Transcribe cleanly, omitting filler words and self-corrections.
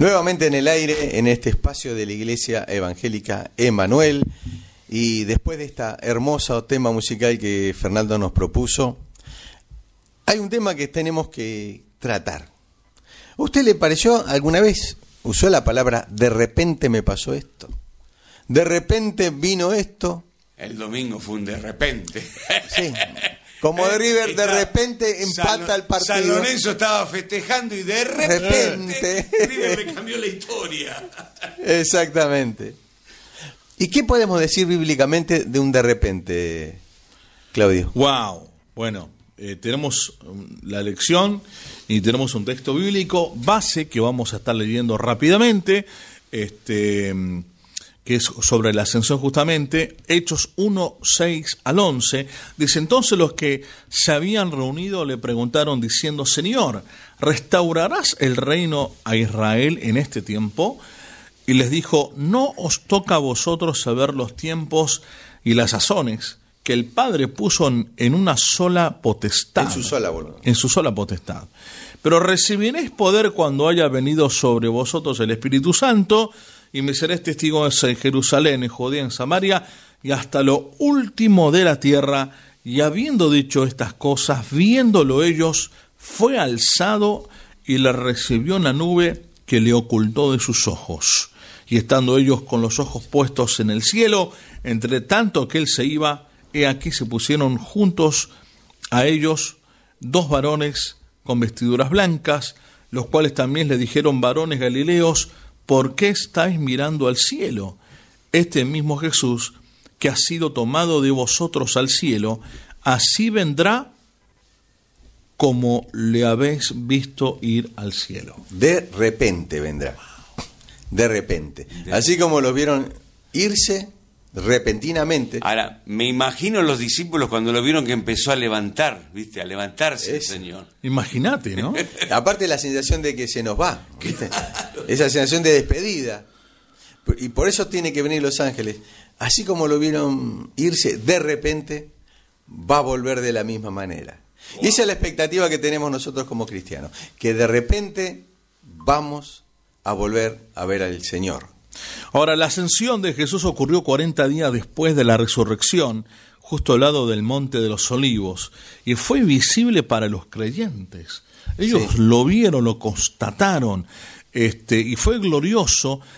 Nuevamente en el aire, en este espacio de la Iglesia Evangélica Emanuel, y después de esta hermosa tema musical que Fernando nos propuso, hay un tema que tenemos que tratar. ¿A usted le pareció alguna vez, usó la palabra, de repente me pasó esto? ¿De repente vino esto? El domingo fue un de repente. Sí. Como de River, de repente empata el partido. San Lorenzo estaba festejando y de repente River le cambió la historia. Exactamente. ¿Y qué podemos decir bíblicamente de un de repente, Claudio? Wow. Bueno, tenemos la lección y tenemos un texto bíblico base que vamos a estar leyendo rápidamente, que es sobre la ascensión justamente, Hechos 1, 6 al 11, dice: entonces los que se habían reunido le preguntaron diciendo: Señor, ¿restaurarás el reino a Israel en este tiempo? Y les dijo: no os toca a vosotros saber los tiempos y las sazones que el Padre puso en una sola potestad. En su sola voluntad. En su sola potestad. Pero recibiréis poder cuando haya venido sobre vosotros el Espíritu Santo, y me seréis testigos en Jerusalén, en Judea, en Samaria, y hasta lo último de la tierra. Y habiendo dicho estas cosas, viéndolo ellos, fue alzado y le recibió una nube que le ocultó de sus ojos. Y estando ellos con los ojos puestos en el cielo, entre tanto que él se iba, he aquí se pusieron juntos a ellos dos varones con vestiduras blancas, los cuales también le dijeron: varones galileos, ¿por qué estáis mirando al cielo? Este mismo Jesús, que ha sido tomado de vosotros al cielo, así vendrá como le habéis visto ir al cielo. De repente vendrá. De repente. Así como los vieron irse repentinamente. Ahora, me imagino los discípulos cuando lo vieron que empezó a levantar, ¿viste? A levantarse el Señor. Imagínate, ¿no? Aparte la sensación de que se nos va, ¿viste? Esa sensación de despedida. Y por eso tiene que venir los ángeles. Así como lo vieron irse, de repente va a volver de la misma manera. Y esa es la expectativa que tenemos nosotros como cristianos, que de repente vamos a volver a ver al Señor. Ahora, la ascensión de Jesús ocurrió 40 días después de la resurrección, justo al lado del Monte de los Olivos, y fue visible para los creyentes. Ellos lo vieron, lo constataron, y fue glorioso